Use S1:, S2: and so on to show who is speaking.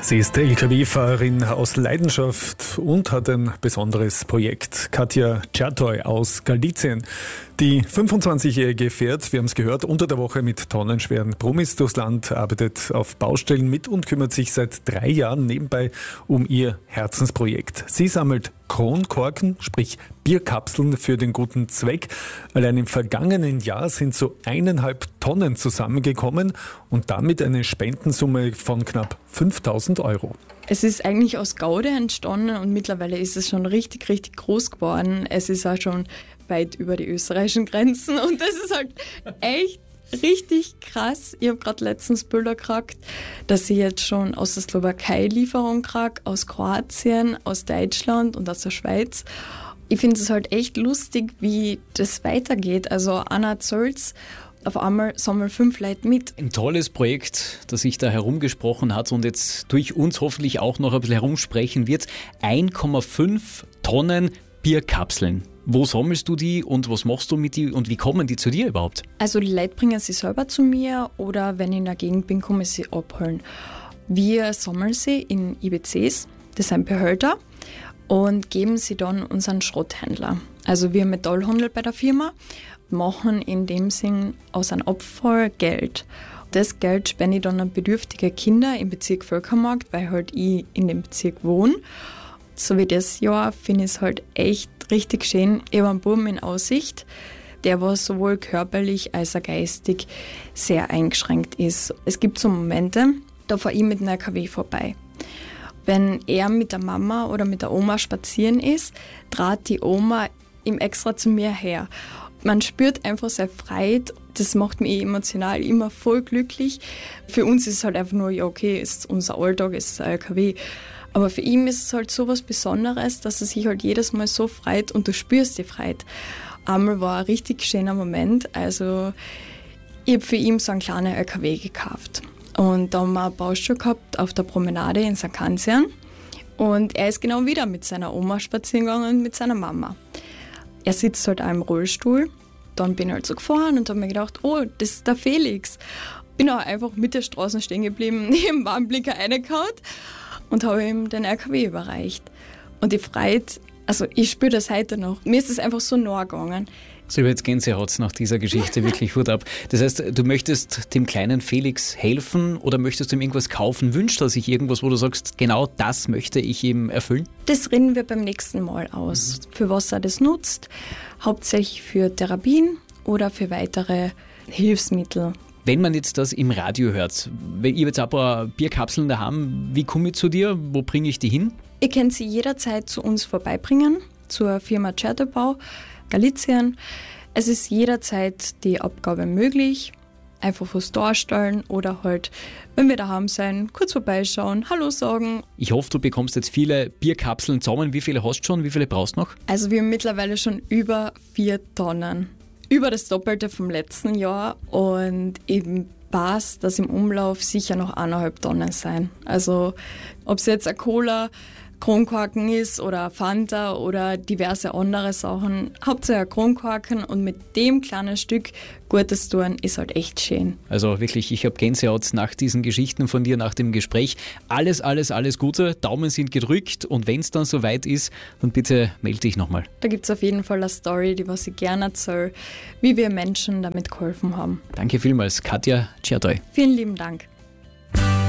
S1: Sie ist LKW-Fahrerin aus Leidenschaft und hat ein besonderes Projekt. Katja Czertoy aus Galizien. Die 25-Jährige fährt, wir haben es gehört, unter der Woche mit tonnenschweren Brummis durchs Land, arbeitet auf Baustellen mit und kümmert sich seit 3 Jahren nebenbei um ihr Herzensprojekt. Sie sammelt Kronkorken, sprich Bierkapseln für den guten Zweck. Allein im vergangenen Jahr sind so 1,5 Tonnen zusammengekommen und damit eine Spendensumme von knapp 5.000 Euro.
S2: Es ist eigentlich aus Gaude entstanden und mittlerweile ist es schon richtig, richtig groß geworden. Es ist auch schon weit über die österreichischen Grenzen und das ist halt echt richtig krass. Ich habe gerade letztens Bilder gekriegt, dass ich jetzt schon aus der Slowakei Lieferung kriege, aus Kroatien, aus Deutschland und aus der Schweiz. Ich finde es halt echt lustig, wie das weitergeht. Also Anna Zölz, auf einmal sammeln 5 Leute mit.
S3: Ein tolles Projekt, das sich da herumgesprochen hat und jetzt durch uns hoffentlich auch noch ein bisschen herumsprechen wird. 1,5 Tonnen Bierkapseln. Wo sammelst du die und was machst du mit die und wie kommen die zu dir überhaupt?
S2: Also die Leute bringen sie selber zu mir oder wenn ich in der Gegend bin, komme ich sie abholen. Wir sammeln sie in IBCs, das sind Behälter, und geben sie dann unseren Schrotthändler. Also wir Metallhandel bei der Firma machen in dem Sinn aus einem Abfall Geld. Das Geld spende ich dann an bedürftige Kinder im Bezirk Völkermarkt, weil halt ich in dem Bezirk wohne. So wie das Jahr finde ich es halt echt richtig schön. Ich habe einen Buben in Aussicht, der war sowohl körperlich als auch geistig sehr eingeschränkt ist. Es gibt so Momente, da fahre ich mit einem LKW vorbei. Wenn er mit der Mama oder mit der Oma spazieren ist, trat die Oma ihm extra zu mir her. Man spürt einfach seine Freude. Das macht mich emotional immer voll glücklich. Für uns ist es halt einfach nur, ja okay, ist unser Alltag, ist ein LKW. Aber für ihn ist es halt so was Besonderes, dass er sich halt jedes Mal so freut und du spürst die Freude. Einmal war ein richtig schöner Moment. Also ich habe für ihn so einen kleinen LKW gekauft. Und da haben wir eine Baustelle gehabt auf der Promenade in St. Kanzian. Und er ist genau wieder mit seiner Oma spazieren gegangen und mit seiner Mama. Er sitzt halt auch im Rollstuhl. Dann bin ich halt so gefahren und habe mir gedacht, oh, das ist der Felix. Bin auch einfach mit der Straße stehen geblieben, neben Warnblinker reingehauen und habe ihm den LKW überreicht. Und die Freude, also ich spüre das heute noch. Mir ist es einfach so nahe gegangen.
S3: So, ich habe jetzt Gänsehaut nach dieser Geschichte, wirklich Hut ab. Das heißt, du möchtest dem kleinen Felix helfen oder möchtest du ihm irgendwas kaufen? Wünscht er sich irgendwas, wo du sagst, genau das möchte ich ihm erfüllen?
S2: Das reden wir beim nächsten Mal aus, für was er das nutzt. Hauptsächlich für Therapien oder für weitere Hilfsmittel.
S3: Wenn man jetzt das im Radio hört, ich habe jetzt ein paar Bierkapseln daheim, wie komme ich zu dir? Wo bringe ich die hin?
S2: Ihr könnt sie jederzeit zu uns vorbeibringen, zur Firma Czertoy, Galizien. Es ist jederzeit die Abgabe möglich. Einfach was darstellen oder halt, wenn wir daheim sein, kurz vorbeischauen, Hallo sagen.
S3: Ich hoffe, du bekommst jetzt viele Bierkapseln zusammen. Wie viele hast du schon? Wie viele brauchst du noch?
S2: Also wir haben mittlerweile schon über 4 Tonnen. Über das Doppelte vom letzten Jahr und eben weiß, dass im Umlauf sicher noch 1,5 Tonnen sein. Also ob es jetzt eine Cola, Kronkorken ist oder Fanta oder diverse andere Sachen. Hauptsache Kronkorken und mit dem kleinen Stück Gutes tun ist halt echt schön.
S3: Also wirklich, ich habe Gänsehaut nach diesen Geschichten von dir, nach dem Gespräch. Alles Gute, Daumen sind gedrückt und wenn es dann soweit ist, dann bitte melde dich nochmal.
S2: Da gibt es auf jeden Fall eine Story, die was ich gerne erzähle, wie wir Menschen damit geholfen haben.
S3: Danke vielmals, Katja Czertoy.
S2: Vielen lieben Dank.